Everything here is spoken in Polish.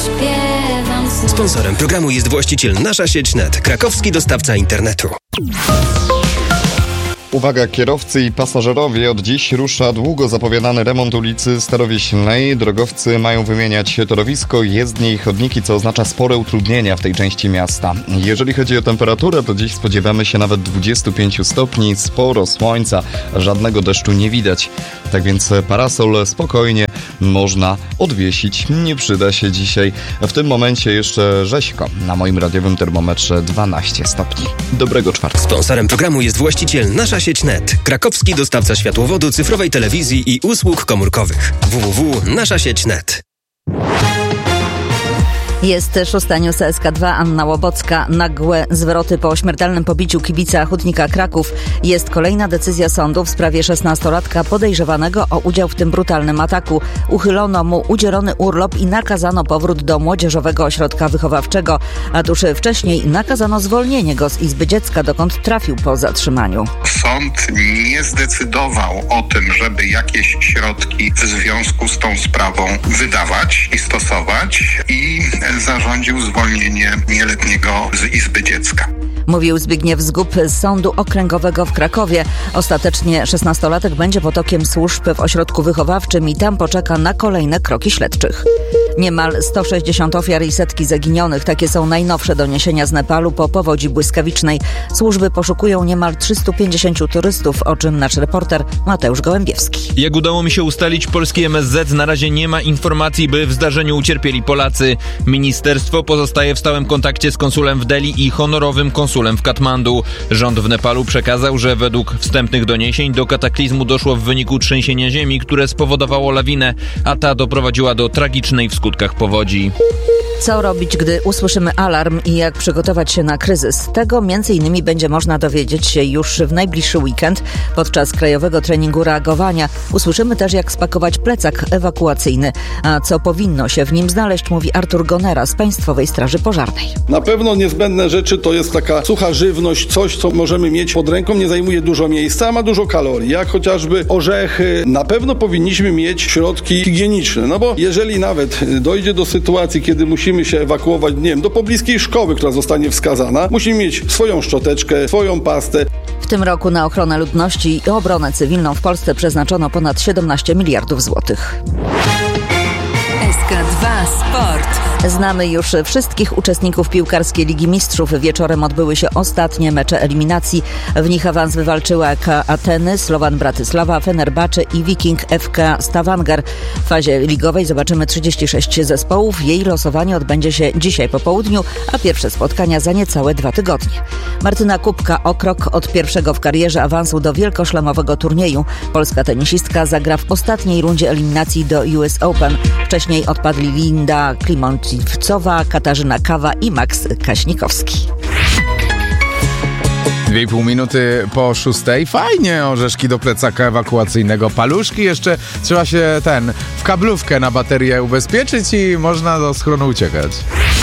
zaśpiewam znów. Sponsorem programu jest właściciel Nasza Sieć Net, krakowski dostawca internetu. Uwaga, kierowcy i pasażerowie, od dziś rusza długo zapowiadany remont ulicy Starowieślnej. Drogowcy mają wymieniać torowisko, jezdnie i chodniki, co oznacza spore utrudnienia w tej części miasta. Jeżeli chodzi o temperaturę, to dziś spodziewamy się nawet 25 stopni, sporo słońca, żadnego deszczu nie widać. Tak więc parasol spokojnie można odwiesić, nie przyda się dzisiaj. W tym momencie jeszcze rzeźko, na moim radiowym termometrze 12 stopni. Dobrego czwartku. Sponsorem programu jest właściciel Nasza Sieć Net, krakowski dostawca światłowodu, cyfrowej telewizji i usług komórkowych. www.naszasieć.net. Jest 6 news SK2, Anna Łobocka. Nagłe zwroty po śmiertelnym pobiciu kibica Hutnika Kraków. Jest kolejna decyzja sądu w sprawie 16-latka podejrzewanego o udział w tym brutalnym ataku. Uchylono mu udzielony urlop i nakazano powrót do młodzieżowego ośrodka wychowawczego, a tuż wcześniej nakazano zwolnienie go z Izby Dziecka, dokąd trafił po zatrzymaniu. Sąd nie zdecydował o tym, żeby jakieś środki w związku z tą sprawą wydawać i stosować i zarządził zwolnienie nieletniego z Izby Dziecka. Mówił Zbigniew Zgub z Sądu Okręgowego w Krakowie. Ostatecznie 16-latek będzie potokiem służb w ośrodku wychowawczym i tam poczeka na kolejne kroki śledczych. Niemal 160 ofiar i setki zaginionych. Takie są najnowsze doniesienia z Nepalu po powodzi błyskawicznej. Służby poszukują niemal 350 turystów, o czym nasz reporter Mateusz Gołębiewski. Jak udało mi się ustalić, polski MSZ na razie nie ma informacji, by w zdarzeniu ucierpieli Polacy. Ministerstwo pozostaje w stałym kontakcie z konsulem w Delhi i honorowym konsulem w Katmandu. Rząd w Nepalu przekazał, że według wstępnych doniesień do kataklizmu doszło w wyniku trzęsienia ziemi, które spowodowało lawinę, a ta doprowadziła do tragicznej w skutkach powodzi. Co robić, gdy usłyszymy alarm i jak przygotować się na kryzys? Tego m.in. będzie można dowiedzieć się już w najbliższy weekend podczas krajowego treningu reagowania. Usłyszymy też, jak spakować plecak ewakuacyjny. A co powinno się w nim znaleźć, mówi Artur Gonera z Państwowej Straży Pożarnej. Na pewno niezbędne rzeczy to jest taka sucha żywność, coś, co możemy mieć pod ręką, nie zajmuje dużo miejsca, a ma dużo kalorii, jak chociażby orzechy. Na pewno powinniśmy mieć środki higieniczne, no bo jeżeli nawet dojdzie do sytuacji, kiedy musimy się ewakuować, nie wiem, do pobliskiej szkoły, która zostanie wskazana, musimy mieć swoją szczoteczkę, swoją pastę. W tym roku na ochronę ludności i obronę cywilną w Polsce przeznaczono ponad 17 miliardów złotych. SK2 Sport. Znamy już wszystkich uczestników piłkarskiej Ligi Mistrzów. Wieczorem odbyły się ostatnie mecze eliminacji. W nich awans wywalczyły AK Ateny, Slovan Bratysława, Fenerbahce i Viking FK Stavanger. W fazie ligowej zobaczymy 36 zespołów. Jej losowanie odbędzie się dzisiaj po południu, a pierwsze spotkania za niecałe 2 tygodnie. Martyna Kubka o krok od pierwszego w karierze awansu do wielkoszlemowego turnieju. Polska tenisistka zagra w ostatniej rundzie eliminacji do US Open. Wcześniej odpadli Linda Klimontiwcowa, Katarzyna Kawa i Max Kaśnikowski. 2,5 minuty po 6:00. Fajnie, orzeszki do plecaka ewakuacyjnego, paluszki. Jeszcze trzeba się w kablówkę na baterię ubezpieczyć i można do schronu uciekać.